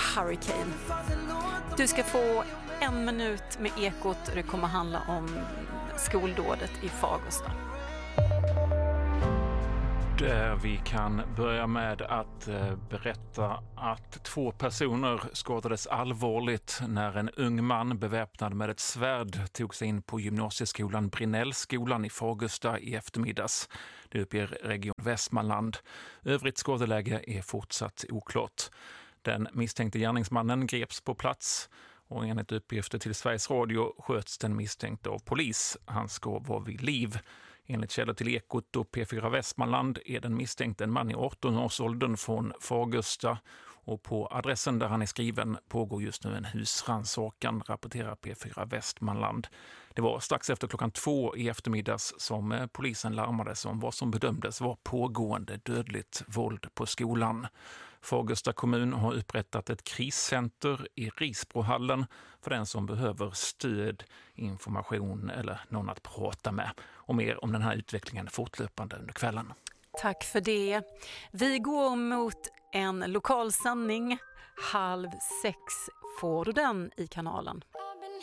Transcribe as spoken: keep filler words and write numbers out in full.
Hurricane. Du ska få en minut med Ekot och det kommer handla om skoldådet i Fagersta. Där vi kan börja med att berätta att två personer skadades allvarligt när en ung man beväpnad med ett svärd tog sig in på gymnasieskolan Brinnellskolan i Fagersta i eftermiddags. Det uppger Region Västmanland. Övrigt skadeläge är fortsatt oklart. Den misstänkte gärningsmannen greps på plats och enligt uppgifter till Sveriges Radio sköts den misstänkte av polis. Han ska vara vid liv. Enligt källor till Ekot och P fyra Västmanland är den misstänkte en man i arton-årsåldern från Fagersta och på adressen där han är skriven pågår just nu en husrannsakan, rapporterar P fyra Västmanland. Det var strax efter klockan två i eftermiddags som polisen larmades om vad som bedömdes var pågående dödligt våld på skolan. Fagersta kommun har upprättat ett kriscenter i Risbrohallen för den som behöver stöd, information eller någon att prata med. Och mer om den här utvecklingen fortlöpande under kvällen. Tack för det. Vi går mot en lokal sändning. Halv sex får du den i kanalen.